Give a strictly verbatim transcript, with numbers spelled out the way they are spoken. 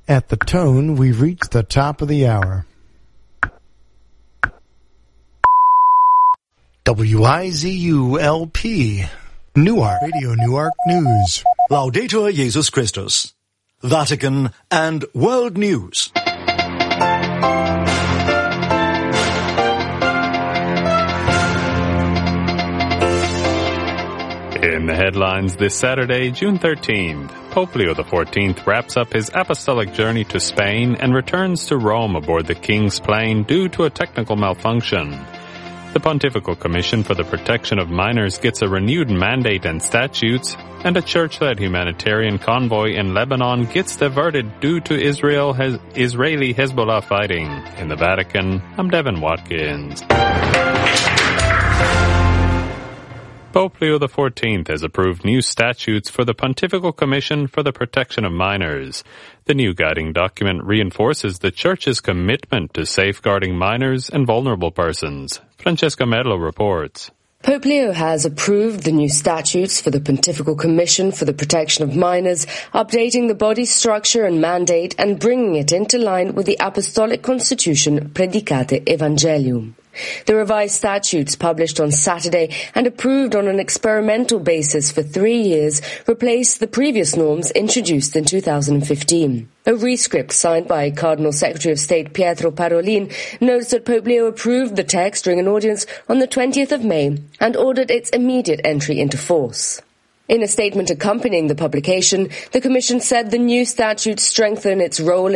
At the tone, we've reached the top of the hour. W I Z U L P, Newark, Radio Newark News. Laudetur Jesus Christus. Vatican and World News. In the headlines this Saturday, June thirteenth, Pope Leo the fourteenth wraps up his apostolic journey to Spain and returns to Rome aboard the King's plane due to a technical malfunction. The Pontifical Commission for the Protection of Minors gets a renewed mandate and statutes, and a church-led humanitarian convoy in Lebanon gets diverted due to Israel has Israeli Hezbollah fighting. In the Vatican, I'm Devin Watkins. Pope Leo the fourteenth has approved new statutes for the Pontifical Commission for the Protection of Minors. The new guiding document reinforces the Church's commitment to safeguarding minors and vulnerable persons. Francesca Merlo reports. Pope Leo has approved the new statutes for the Pontifical Commission for the Protection of Minors, updating the body's structure and mandate and bringing it into line with the Apostolic Constitution Predicate Evangelium. The revised statutes, published on Saturday and approved on an experimental basis for three years, replace the previous norms introduced in two thousand fifteen. A rescript signed by Cardinal Secretary of State Pietro Parolin notes that Pope Leo approved the text during an audience on the twentieth of May and ordered its immediate entry into force. In a statement accompanying the publication, the Commission said the new statutes strengthen its role